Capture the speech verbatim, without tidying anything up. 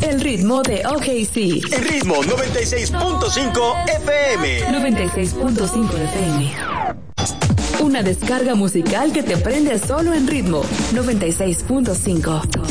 El ritmo de O K C. El ritmo noventa y seis punto cinco F M. noventa y seis punto cinco F M. Una descarga musical que te prende solo en ritmo noventa y seis punto cinco.